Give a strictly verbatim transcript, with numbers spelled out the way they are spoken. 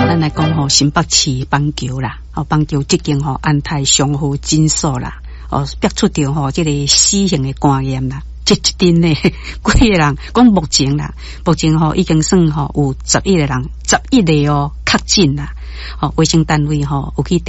咱来讲吼，新北市邦桥啦，哦，邦桥即间吼安泰上好诊所啦，哦，逼出着吼即个死刑的观念啦。这一阵呢，几个人讲目前啦，目前吼已经算吼有十一个人，十一个哦确诊啦，哦，卫生单位吼有去。